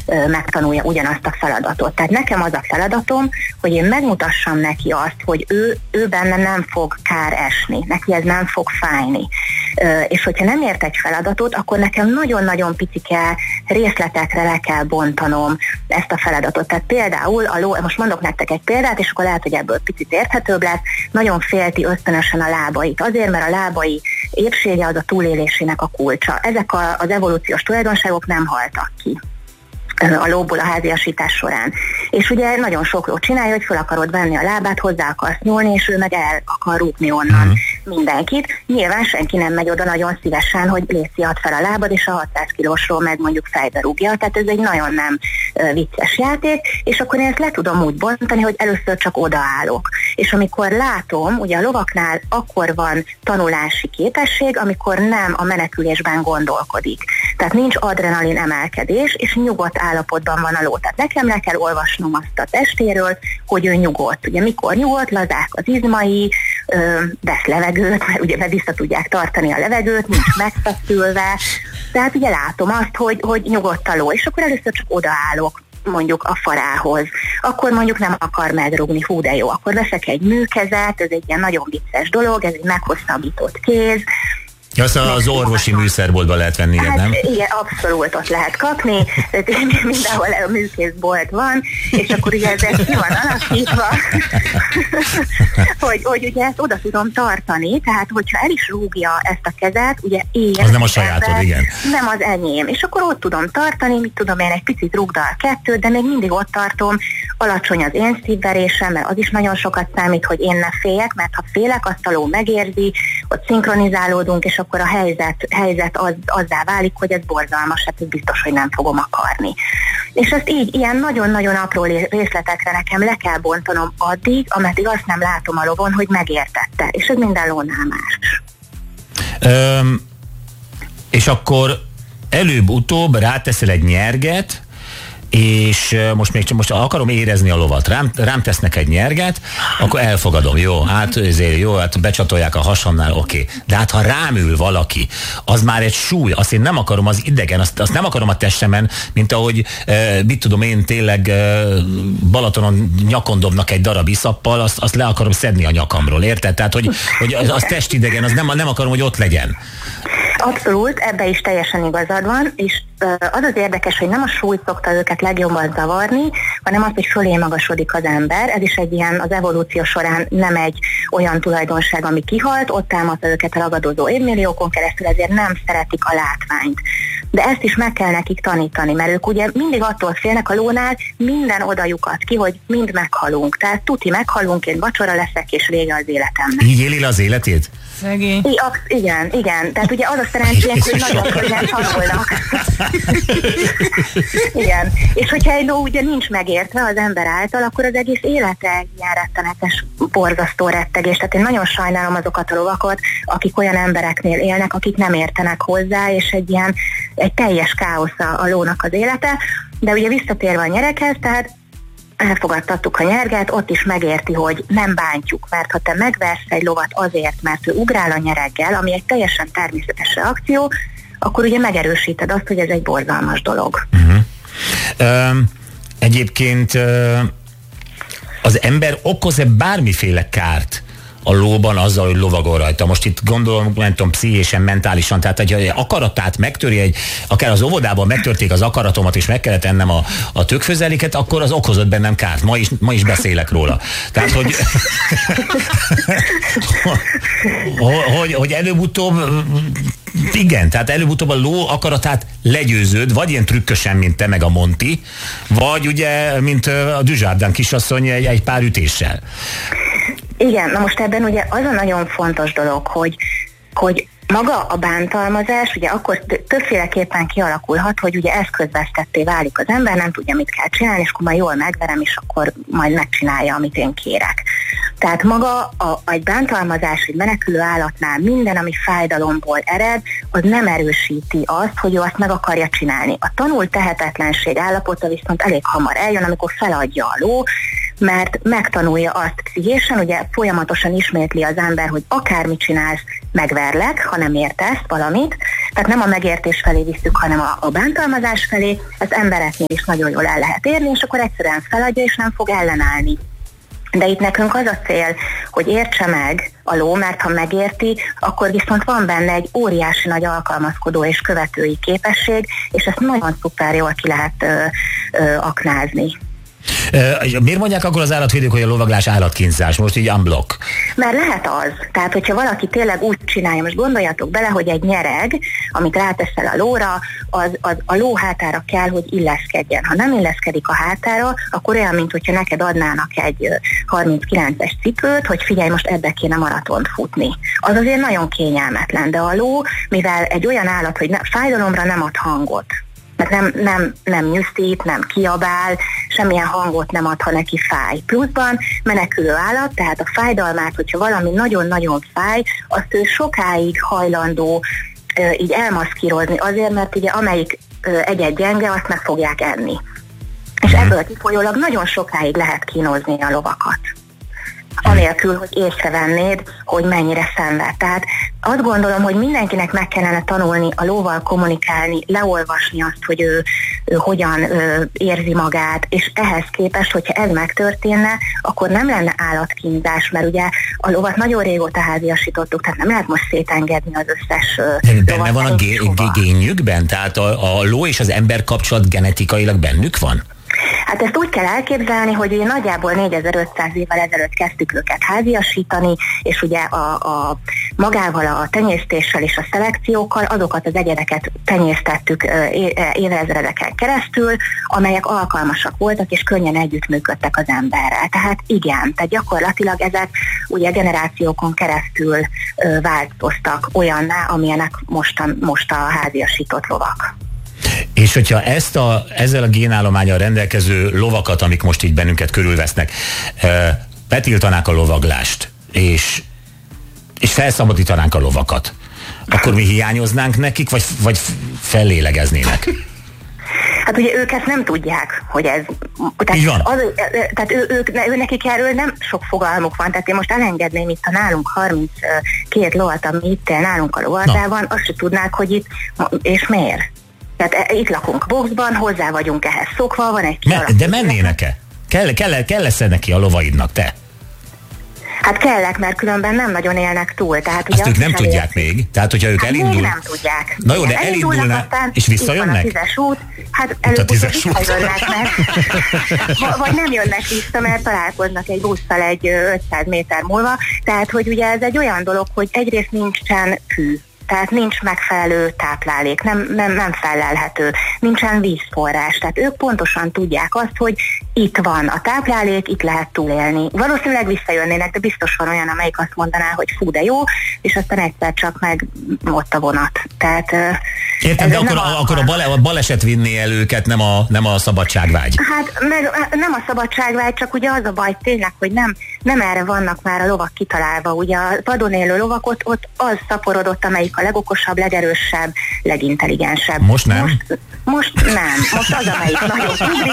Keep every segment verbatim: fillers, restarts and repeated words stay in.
megtanulja ugyanazt a feladatot. Tehát nekem az a feladatom, hogy én megmutassam neki azt, hogy ő, ő benne nem fog kár esni, neki ez nem fog fájni. És hogyha nem ért egy feladatot, akkor nekem nagyon-nagyon picike részletekre le kell bontanom ezt a feladatot. Tehát például, a ló, most mondok nektek egy példát, és akkor lehet, hogy ebből picit érthetőbb lesz, nagyon félti ösztönösen a lábait. Azért, mert a lábai épsége az a túlélésének a kulcsa. Ezek a, az evolúciós tulajdonságok nem haltak ki a lóból a háziasítás során. És ugye nagyon sok ló csinálja, hogy fel akarod venni a lábát, hozzá akarsz nyúlni, és ő meg el akar rúgni onnan mm. mindenkit. Nyilván senki nem megy oda nagyon szívesen, hogy Léci, add fel a lábad, és a hatszáz kilósról meg mondjuk fejbe rúgja. Tehát ez egy nagyon nem uh, vicces játék, és akkor én ezt le tudom úgy bontani, hogy először csak odaállok. És amikor látom, ugye a lovaknál akkor van tanulási képesség, amikor nem a menekülésben gondolkodik. Tehát nincs adrenalin emelkedés, és nyugodt állapotban van a ló. Tehát nekem le kell olvasnom azt a testéről, hogy ő nyugodt. Ugye mikor nyugodt, lazák az izmai, ö, vesz levegőt, mert ugye meg vissza tudják tartani a levegőt, nincs megfeszülve. Tehát ugye látom azt, hogy, hogy nyugodt a ló, és akkor először csak odaállok mondjuk a farához. Akkor mondjuk nem akar megrugni, hú de jó, akkor veszek egy műkezet, ez egy ilyen nagyon vicces dolog, ez egy meghosszabbított kéz. Azt az orvosi műszerboltban lehet venni, hát, nem? Igen, abszolút ott lehet kapni, mindenhol a műkészbolt van, és akkor ugye ez ki van alakítva, hogy, hogy ugye ezt oda tudom tartani, tehát hogyha el is rúgja ezt a kezet, ugye én... Az nem a sajátod, ember, igen. Nem az enyém, és akkor ott tudom tartani, mit tudom én, egy picit rúgd a kettőt, de még mindig ott tartom, alacsony az én szívverésem, mert az is nagyon sokat számít, hogy én ne féljek, mert ha félek, azt a ló megérzi, ott szinkronizálódunk, és akkor a helyzet, helyzet az, azzá válik, hogy ez borzalmas, hát ez biztos, hogy nem fogom akarni. És ezt így, ilyen nagyon-nagyon apró részletekre nekem le kell bontanom addig, ameddig azt nem látom a lovon, hogy megértette. És ez minden lónál más. Öm, és akkor előbb-utóbb ráteszel egy nyerget, és most még csak most akarom érezni a lovat, rám, rám tesznek egy nyerget, akkor elfogadom, jó, hát ezért jó, hát becsatolják a hasamnál, oké. Okay. De hát ha rám ül valaki, az már egy súly, azt én nem akarom, az idegen, azt, azt nem akarom a testemen, mint ahogy, eh, mit tudom én, tényleg eh, Balatonon nyakon dobnak egy darab iszappal, azt, azt le akarom szedni a nyakamról, érted? Tehát, hogy, hogy az, az testidegen, az nem, nem akarom, hogy ott legyen. Abszolút, ebbe is teljesen igazad van, és az az érdekes, hogy nem a súly szokta őket legjobban zavarni, hanem az, hogy fölé magasodik az ember. Ez is egy ilyen, az evolúció során nem egy olyan tulajdonság, ami kihalt, ott támadta őket ragadozó évmilliókon keresztül, ezért nem szeretik a látványt. De ezt is meg kell nekik tanítani, mert ők ugye mindig attól félnek a lónál, minden oda lyukat ki, hogy mind meghalunk. Tehát tuti meghalunk, én vacsora leszek, és vége az életemnek. Így éli le az életét? Szegény. I, ab, igen, igen. Tehát ugye az a szerencsénk, hogy nagyon könnyen tanulnak. Igen. És hogyha egy ló ugye nincs megértve az ember által, akkor az egész élete egy ilyen rettenetes, borzasztó rettegés. Tehát én nagyon sajnálom azokat a lovakat, akik olyan embereknél élnek, akik nem értenek hozzá, és egy ilyen, egy teljes káosz a, a lónak az élete. De ugye visszatérve a nyerekhez, tehát elfogadtattuk a nyerget, ott is megérti, hogy nem bántjuk, mert ha te megversz egy lovat azért, mert ő ugrál a nyereggel, ami egy teljesen természetes reakció, akkor ugye megerősíted azt, hogy ez egy borzalmas dolog. Uh-huh. Um, egyébként uh, az ember okoz-e bármiféle kárt a lóban azzal, hogy lovagol rajta? Most itt gondolom, nem tudom, pszichésen, mentálisan, tehát egy akaratát megtöri, egy, akár az óvodában megtörték az akaratomat, és meg kellett ennem a, a tökfőzeléket, akkor az okozott bennem kárt. Ma is, ma is beszélek róla. Tehát, hogy, hogy, hogy előbb-utóbb igen, tehát előbb-utóbb a ló akaratát legyőződ, vagy ilyen trükkösen, mint te meg a Monty, vagy ugye, mint a Dujardin kisasszony egy, egy pár ütéssel. Igen, na most ebben ugye az a nagyon fontos dolog, hogy, hogy maga a bántalmazás ugye akkor többféleképpen kialakulhat, hogy ugye eszközvesztetté válik az ember, nem tudja, mit kell csinálni, és akkor majd jól megverem, és akkor majd megcsinálja, amit én kérek. Tehát maga a, egy bántalmazás, egy menekülő állatnál minden, ami fájdalomból ered, az nem erősíti azt, hogy ő azt meg akarja csinálni. A tanult tehetetlenség állapota viszont elég hamar eljön, amikor feladja a ló, mert megtanulja azt pszichésen, ugye folyamatosan ismétli az ember, hogy akármit csinálsz, megverlek, ha nem értesz valamit, tehát nem a megértés felé visszük, hanem a, a bántalmazás felé, az embereknél is nagyon jól el lehet érni, és akkor egyszerűen feladja, és nem fog ellenállni. De itt nekünk az a cél, hogy értse meg a ló, mert ha megérti, akkor viszont van benne egy óriási nagy alkalmazkodó és követői képesség, és ezt nagyon szuper jól ki lehet ö, ö, aknázni. Uh, miért mondják akkor az állatvédők, hogy a lovaglás állatkínzás? Most így unblock. Mert lehet az. Tehát, hogyha valaki tényleg úgy csinálja, most gondoljatok bele, hogy egy nyereg, amit ráteszel a lóra, az, az a ló hátára kell, hogy illeszkedjen. Ha nem illeszkedik a hátára, akkor olyan, mint hogyha neked adnának egy harminckilences cipőt, hogy figyelj, most ebbe kéne maratont futni. Az azért nagyon kényelmetlen, de a ló, mivel egy olyan állat, hogy ne, fájdalomra nem ad hangot, mert nem, nem, nem nyűszít, nem kiabál, semmilyen hangot nem ad, ha neki fáj. Pluszban menekülő állat, tehát a fájdalmát, hogyha valami nagyon-nagyon fáj, azt ő sokáig hajlandó ö, így elmaszkírozni azért, mert ugye amelyik ö, egy-egy gyenge, azt meg fogják enni. És ebből kifolyólag nagyon sokáig lehet kínozni a lovakat. Anélkül, hogy észrevennéd, hogy mennyire szenved. Tehát azt gondolom, hogy mindenkinek meg kellene tanulni a lóval kommunikálni, leolvasni azt, hogy ő, ő hogyan ő, érzi magát, és ehhez képest, hogyha ez megtörténne, akkor nem lenne állatkínzás, mert ugye a lovat nagyon régóta háziasítottuk, tehát nem lehet most szétengedni az összes benne van a gé- gé- génjükben? Tehát a, a ló és az ember kapcsolat genetikailag bennük van? Hát ezt úgy kell elképzelni, hogy ugye nagyjából négyezer-ötszáz évvel ezelőtt kezdtük őket háziasítani, és ugye a, a magával, a tenyésztéssel és a szelekciókkal azokat az egyedeket tenyésztettük évezredeken keresztül, amelyek alkalmasak voltak és könnyen együttműködtek az emberrel. Tehát igen, tehát gyakorlatilag ezek ugye generációkon keresztül változtak olyanná, amilyenek most a, most a háziasított lovak. És hogyha ezt a, ezzel a génállománnyal rendelkező lovakat, amik most így bennünket körülvesznek, betiltanák a lovaglást, és, és felszabadítanánk a lovakat, akkor mi hiányoznánk nekik, vagy, vagy fellélegeznének? Hát ugye ők ezt nem tudják, hogy ez... Tehát, így van. Az, tehát ő, ők, ő nekik erről nem sok fogalmuk van, tehát én most elengedném itt a nálunk harminckét lovat, ami itt él nálunk a lovardában, azt se tudnák, hogy itt, és miért? Tehát itt lakunk boxban, hozzá vagyunk ehhez szokva, van egy Me- De mennének-e? Kell, kell, kell lesz neki a lovaidnak, te? Hát kellek, mert különben nem nagyon élnek túl. Tehát azt ők nem tudják ér... még. Tehát, hogyha ők hát elindul... nem tudják. Na jó, de elindulnak, és visszajönnek? Itt van a tízes út, hát előbb visszajönnek meg. Vagy nem jönnek vissza, mert találkoznak egy busszal egy ötszáz méter múlva. Tehát, hogy ugye ez egy olyan dolog, hogy egyrészt nincsen fű. Tehát nincs megfelelő táplálék, nem, nem, nem felelhető, nincsen vízforrás. Tehát ők pontosan tudják azt, hogy itt van a táplálék, itt lehet túlélni. Valószínűleg visszajönnének, de biztos van olyan, amelyik azt mondaná, hogy fú, de jó, és aztán egyszer csak meg ott a vonat. Tehát, értem, de akkor a, akkor a, bale, a baleset vinné el őket, nem a, nem a szabadságvágy. Hát meg, nem a szabadságvágy, csak ugye az a baj tényleg, hogy nem, nem erre vannak már a lovak kitalálva. Ugye a vadon élő lovak, ott, ott az szaporodott, amelyik a legokosabb, legerősebb, legintelligensebb. Most nem? Most, most nem. Most az, amelyik nagyon tudrik.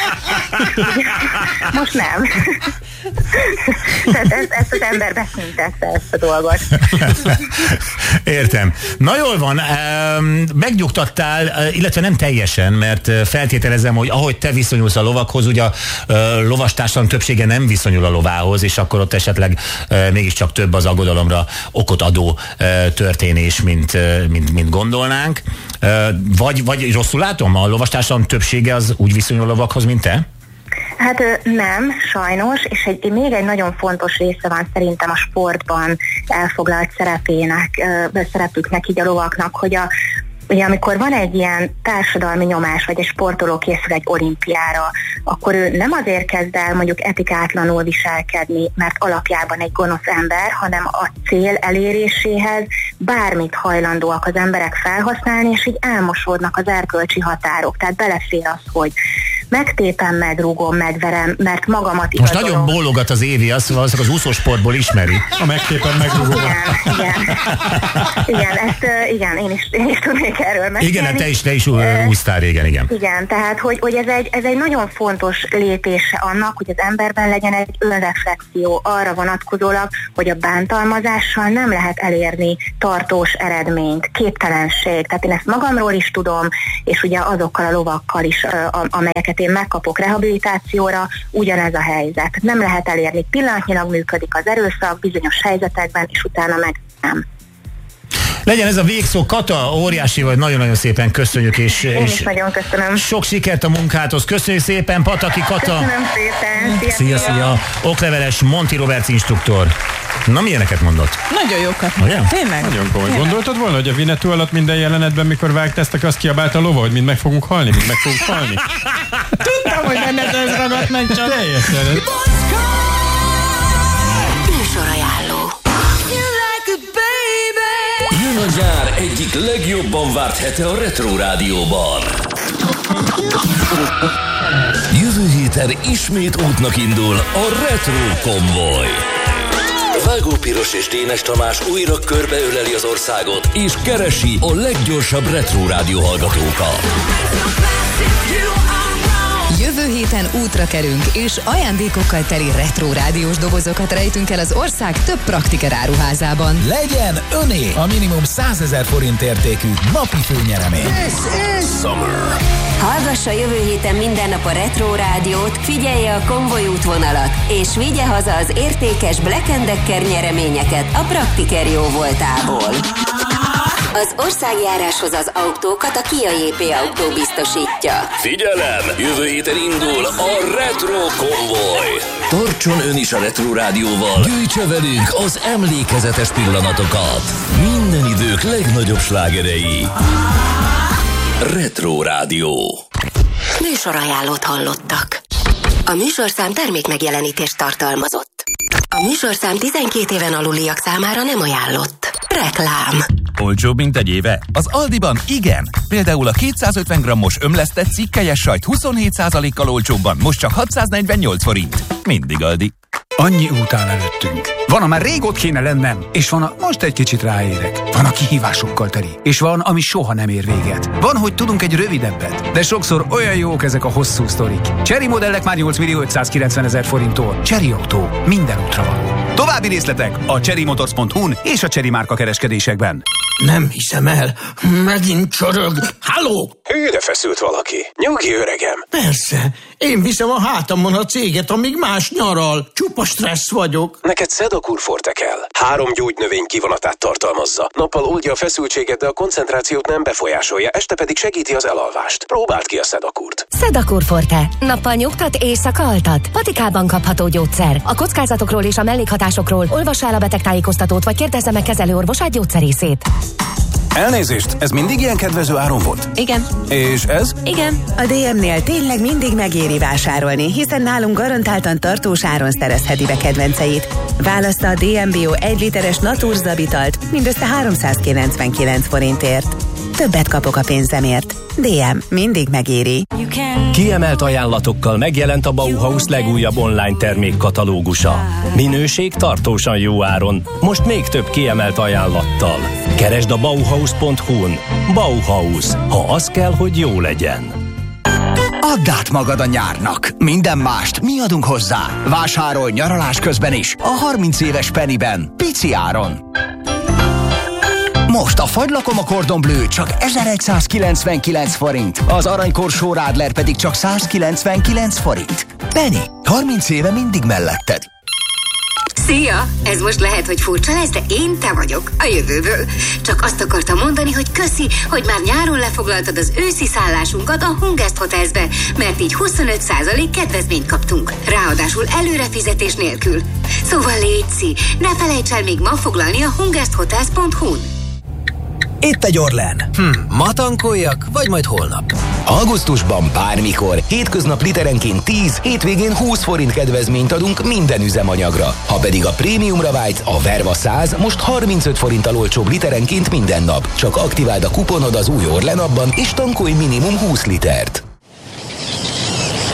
Most nem. Tehát ez, ezt az ember beszintette ezt a dolgot. Értem. Na jól van, megnyugtattál, illetve nem teljesen, mert feltételezem, hogy ahogy te viszonyulsz a lovakhoz, ugye a lovastársadalom többsége nem viszonyul a lovához, és akkor ott esetleg mégiscsak több az aggodalomra okot adó történés, mint, mint, mint gondolnánk. Vagy, vagy rosszul látom, a lovastársadalom többsége az úgy viszonyul a lovakhoz, mint te? Hát nem, sajnos, és egy, még egy nagyon fontos része van szerintem a sportban elfoglalt szerepének, szerepüknek így a lovaknak, hogy a ugye amikor van egy ilyen társadalmi nyomás, vagy egy sportoló készül egy olimpiára, akkor ő nem azért kezd el mondjuk etikátlanul viselkedni, mert alapjában egy gonosz ember, hanem a cél eléréséhez bármit hajlandóak az emberek felhasználni, és így elmosódnak az erkölcsi határok. Tehát belefér az, hogy megtépem, megrúgom, megverem, mert magamat Most igazolom. nagyon bólogat az Évi, azt az, az úszósportból ismeri. A megtépem, megrúgom. Igen, igen. Igen, ezt, igen, én is, én is tudnék erről mesélni. Igen, te is, te is úsztál régen, igen. Igen, tehát, hogy, hogy ez, egy, ez egy nagyon fontos lépése annak, hogy az emberben legyen egy önreflexió arra vonatkozólag, hogy a bántalmazással nem lehet elérni tartós eredményt, képtelenség. Tehát én ezt magamról is tudom, és ugye azokkal a lovakkal is, amelyeket én megkapok rehabilitációra, ugyanez a helyzet. Nem lehet elérni. Pillanatnyilag működik az erőszak bizonyos helyzetekben, és utána meg nem. Legyen ez a végszó. Kata, óriási vagy, nagyon-nagyon szépen köszönjük. És, Én és is nagyon köszönöm. Sok sikert a munkádhoz. Köszönjük szépen, Pataki Kata. Köszönöm szépen. Szia, szia. szia. Okleveles Monty Roberts instruktor. Na, milyeneket mondott? Nagyon jókat. Olyan? Tényleg? Nagyon komoly. Tényleg. Gondoltad volna, hogy a Winnetou alatt minden jelenetben, mikor vágtáztak, azt kiabált a lova, hogy mind meg fogunk halni, mind meg fogunk halni? Tudtam, hogy benned ez ragadt meg csak. Teljesen. Műsorajánló. Jön a nyár egyik legjobban várt hete a Retro Rádióban. Jövő héten ismét útnak indul a Retro Konvoj. Vágó Piros és Dénes Tamás újra körbeöleli az országot, és keresi a leggyorsabb Retro Rádió hallgatókat. Jövő héten útra kerünk, és ajándékokkal teli retro rádiós dobozokat rejtünk el az ország több praktiker áruházában. Legyen öné a minimum százezer forint értékű napi főnyeremény. Summer. Hallgassa jövő héten minden nap a Retro Rádiót, figyelje a Konvoj útvonalat, és vigye haza az értékes Black and Decker nyereményeket a Praktiker jó voltából. Az országjáráshoz az autókat a Kia jé pé Autó biztosítja. Figyelem! Jövő héten indul a Retro Konvoj. Tartson ön is a Retro Rádióval. Gyűjtse velünk az emlékezetes pillanatokat. Minden idők legnagyobb slágerei. Retro Rádió. Műsorajánlót hallottak. A műsorszám termék megjelenítést tartalmazott. A műsorszám tizenkét éven aluliak számára nem ajánlott. Reklám. Olcsóbb, mint egy éve? Az Aldiban igen. Például a kétszázötven grammos ömlesztett cikkelyes sajt huszonhét százalékkal olcsóbban, most csak hatszáznegyvennyolc forint. Mindig Aldi. Annyi után előttünk. Van, amár rég ott kéne lennem, és van, a most egy kicsit ráérek. Van, a kihívásokkal teli, és van, ami soha nem ér véget. Van, hogy tudunk egy rövidebbet, de sokszor olyan jók ezek a hosszú sztorik. Chery modellek már nyolc millió ötszázkilencvenezer forinttól. Chery Autó. Minden útra való. További részletek a chery motors pont hu-n és a Chery márka kereskedésekben. Nem hiszem el, megint csorog. Halló! Hűre feszült valaki. Nyugi, öregem. Persze, én viszem a hátamon a céget, amíg más nyaral. Csupa stressz vagyok. Neked Sedakur Forte kell. Három gyógynövény kivonatát tartalmazza. Nappal oldja a feszültséget, de a koncentrációt nem befolyásolja, este pedig segíti az elalvást. Próbáld ki a Sedakurt. Sedakur Forte. Nappal nyugtat, éjszaka altat. Patikában kapható gyógyszer. A kockázatokról és a mellékhatásokról olvassa el a betegtájékoztatót, vagy kérdezze meg kezelőorvosát, gyógyszerészét. Elnézést, ez mindig ilyen kedvező áron volt? Igen. És ez? Igen. A dé em-nél tényleg mindig megéri vásárolni, hiszen nálunk garantáltan tartós áron szerezheti be kedvenceit. Válassza a dé em Bio egy literes Naturza Vitalt mindössze háromszázkilencvenkilenc forintért. Többet kapok a pénzemért. dé em mindig megéri. Kiemelt ajánlatokkal megjelent a Bauhaus legújabb online termékkatalógusa. Minőség tartósan jó áron, most még több kiemelt ajánlattal. Keresd a bauhaus pont hu-n. Bauhaus, ha az kell, hogy jó legyen. Add át magad a nyárnak. Minden mást mi adunk hozzá. Vásárolj nyaralás közben is a harminc éves Pennyben. Pici áron. Most a fagylakom a Cordon Bleu csak ezeregyszázkilencvenkilenc forint, az aranykorsó Radler pedig csak százkilencvenkilenc forint. Penny, harminc éve mindig melletted. Szia! Ez most lehet, hogy furcsa lesz, de én te vagyok, a jövőből. Csak azt akartam mondani, hogy köszi, hogy már nyáron lefoglaltad az őszi szállásunkat a Hungest Hotelsbe, mert így huszonöt százalék kedvezményt kaptunk. Ráadásul előrefizetés nélkül. Szóval létszi, ne felejts el még ma foglalni a hungest hotels pont hu-n. Itt egy Orlen. Hm, ma tankoljak, vagy majd holnap? Augusztusban bármikor, hétköznap literenként tíz, hétvégén húsz forint kedvezményt adunk minden üzemanyagra. Ha pedig a prémiumra vágysz, a Verva száz most harmincöt forinttal olcsóbb literenként minden nap. Csak aktiváld a kuponod az új Orlen appban, és tankolj minimum húsz litert.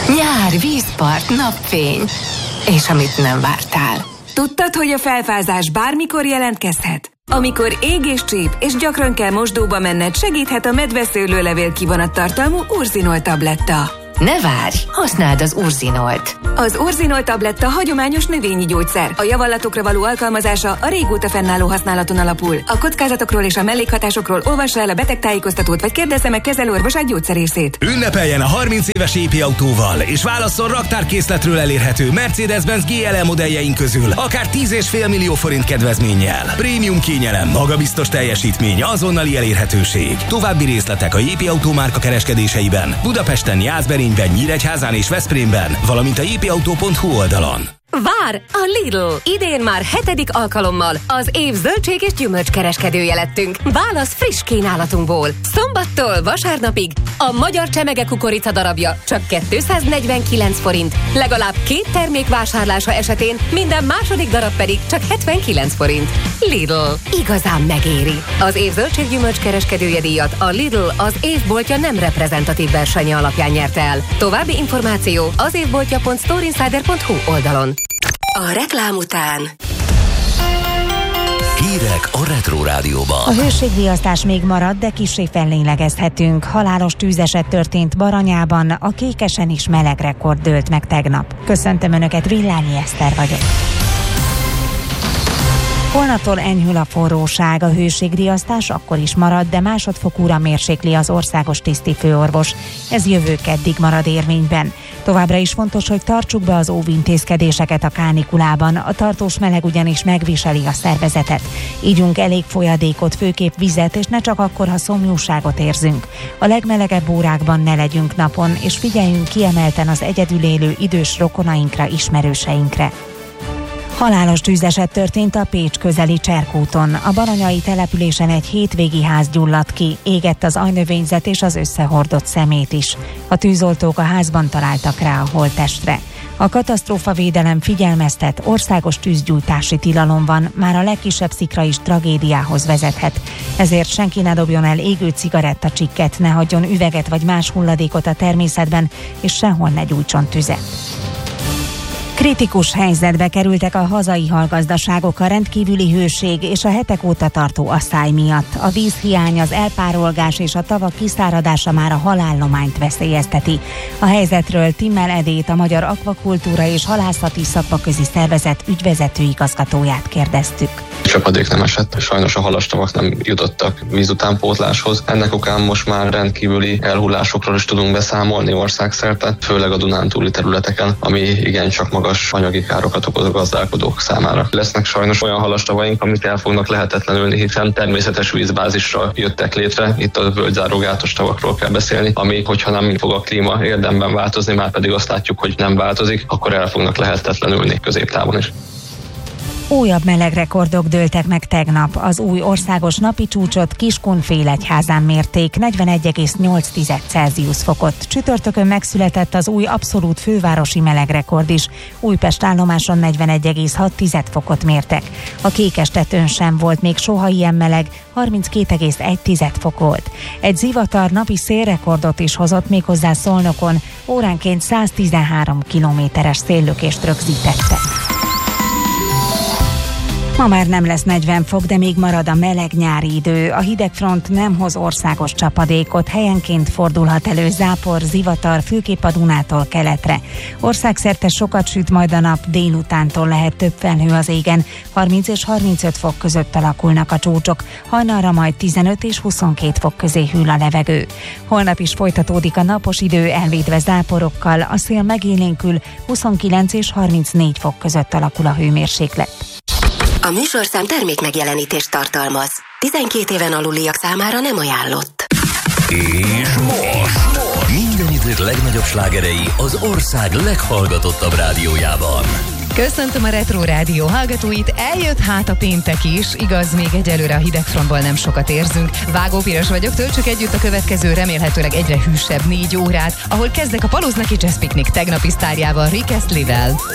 Nyár, vízpart, napfény. És amit nem vártál. Tudtad, hogy a felfázás bármikor jelentkezhet? Amikor ég és csíp, és gyakran kell mosdóba menned, segíthet a medveszőlőlevél kivonattartalmú Urzinol tabletta. Ne várj, használd az Urzinolt. Az Urzinol tabletta hagyományos növényi gyógyszer. A javallatokra való alkalmazása a régóta fennálló használaton alapul. A kockázatokról és a mellékhatásokról olvassa el a betegtájékoztatót, vagy kérdezze meg kezelőorvosát gyógyszerészét. Ünnepeljen a harminc éves épi autóval, és válasszon raktárkészletről elérhető Mercedes-Benz gé el e modelljeink közül, akár tíz egész öt millió forint kedvezménnyel. Prémium kényelem, magabiztos teljesítmény, azonnali elérhetőség. További részletek a Jépi Autó márka kereskedéseiben, Budapesten, Jászberényben, Nyíregyházán és Veszprémben, valamint a jépiautó pont hu oldalon. Vár a Lidl! Idén már hetedik alkalommal az év zöldség és gyümölcs kereskedője lettünk. Válasz friss kínálatunkból. Szombattól vasárnapig a magyar csemege kukorica darabja csak kétszáznegyvenkilenc forint. Legalább két termék vásárlása esetén minden második darab pedig csak hetvenkilenc forint. Lidl. Igazán megéri. Az év zöldség gyümölcs kereskedője díjat a Lidl az évboltja nem reprezentatív versenye alapján nyerte el. További információ az évboltja pont storeinsider pont hu oldalon. A reklám után Hírek a Retro Rádióban. A hőségriasztás még marad, de kissé fellélegezhetünk. Halálos tűzeset történt Baranyában, a Kékesen is meleg rekord dőlt meg tegnap. Köszöntöm Önöket, Villányi Eszter vagyok. Holnaptól enyhül a forróság, a hőségriasztás akkor is marad, de másodfokúra mérsékli az országos tisztifőorvos. Ez jövő keddig marad érvényben. Továbbra is fontos, hogy tartsuk be az óvintézkedéseket a kánikulában, a tartós meleg ugyanis megviseli a szervezetet. Ígyunk elég folyadékot, főképp vizet, és ne csak akkor, ha szomjúságot érzünk. A legmelegebb órákban ne legyünk napon, és figyeljünk kiemelten az egyedül élő idős rokonainkra, ismerőseinkre. Halálos tűzeset történt a Pécs közeli Cserkúton. A baranyai településen egy hétvégi ház gyulladt ki, égett az ajnövényzet és az összehordott szemét is. A tűzoltók a házban találtak rá a holttestre. A katasztrófavédelem figyelmeztet, országos tűzgyújtási tilalom van, már a legkisebb szikra is tragédiához vezethet. Ezért senki ne dobjon el égő cigarettacsikket, ne hagyjon üveget vagy más hulladékot a természetben, és sehol ne gyújtson tüzet. Kritikus helyzetbe kerültek a hazai halgazdaságok a rendkívüli hőség és a hetek óta tartó asszály miatt. A vízhiány, az elpárolgás és a tavak kiszáradása már a halállományt veszélyezteti. A helyzetről Timmel Edét, a Magyar Akvakultúra és Halászati Szakmaközi Szervezet ügyvezető igazgatóját kérdeztük. Csapadék nem esett, sajnos a halastavak nem jutottak vízutánpótláshoz. Ennek okán most már rendkívüli elhullásokról is tudunk beszámolni országszerte, főleg a Dunántúli területeken, ami igencsak magas anyagi károkat okoz a gazdálkodók számára. Lesznek sajnos olyan halastavaink, amik el fognak lehetetlenülni, hiszen természetes vízbázisra jöttek létre. Itt a völgyzárógátos tavakról kell beszélni, ami, hogyha nem fog a klíma érdemben változni, már pedig azt látjuk, hogy nem változik, akkor el fognak lehetetlenülni középtávon is. Újabb melegrekordok dőltek meg tegnap. Az új országos napi csúcsot Kiskunfélegyházán mérték, negyvenegy egész nyolc Celsius fokot. Csütörtökön megszületett az új abszolút fővárosi melegrekord is. Újpest állomáson negyvenegy egész hat fokot mértek. A Kékestetőn sem volt még soha ilyen meleg, harminckét egész egy fok volt. Egy zivatar napi szélrekordot is hozott, méghozzá Szolnokon, óránként száztizenhárom kilométeres széllökést rögzítette. Ma már nem lesz negyven fok, de még marad a meleg nyári idő. A hidegfront nem hoz országos csapadékot, helyenként fordulhat elő zápor, zivatar, főképp a Dunától keletre. Országszerte sokat süt majd a nap, délutántól lehet több felhő az égen, harminc és harmincöt fok között alakulnak a csúcsok, hajnalra majd tizenöt és huszonkét fok közé hűl a levegő. Holnap is folytatódik a napos idő, elvédve záporokkal, a szél megélénkül, huszonkilenc és harmincnégy fok között alakul a hőmérséklet. A műsorszám termék megjelenítést tartalmaz. tizenkét éven aluliak számára nem ajánlott. És most minden idők legnagyobb slágerei az ország leghallgatottabb rádiójában. Köszöntöm a Retro Rádió hallgatóit, eljött hát a péntek is, igaz, még egyelőre a hidegfrontból nem sokat érzünk. Vágó Piros vagyok, töltsük együtt a következő remélhetőleg egyre hűsebb négy órát, ahol kezdek a Palóznaki Jazz Picnic tegnapi sztárjával, Rick Astley-vel.